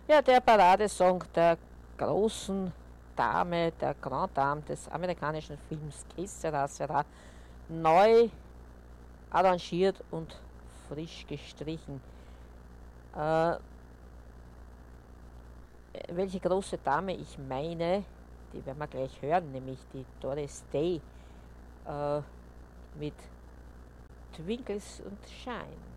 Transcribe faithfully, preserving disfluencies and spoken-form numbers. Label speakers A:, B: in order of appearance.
A: Ja, der Paradesong der großen Dame, der Grand Dame des amerikanischen Films Que sera sera, neu arrangiert und frisch gestrichen. Äh, welche große Dame ich meine, die werden wir gleich hören, nämlich die Doris Day äh, mit Twinkles und Shine.